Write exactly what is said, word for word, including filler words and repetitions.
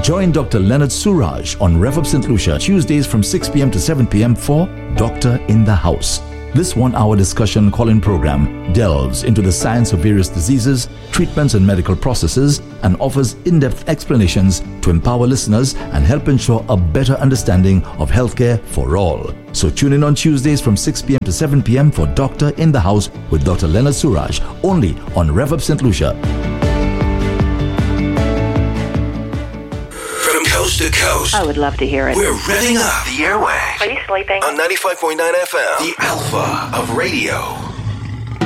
Join Doctor Leonard Suraj on Rev Up Saint Lucia Tuesdays from six p.m. to seven p.m. for Doctor in the House. This one-hour discussion call-in program delves into the science of various diseases, treatments and medical processes, and offers in-depth explanations to empower listeners and help ensure a better understanding of healthcare for all. So tune in on Tuesdays from six p.m. to seven p.m. for Doctor in the House with Doctor Leonard Suraj, only on Rev Up Saint Lucia. Coast to coast. I would love to hear it. We're revving up the airwaves. Are you sleeping? On ninety-five point nine F M, the Alpha of Radio.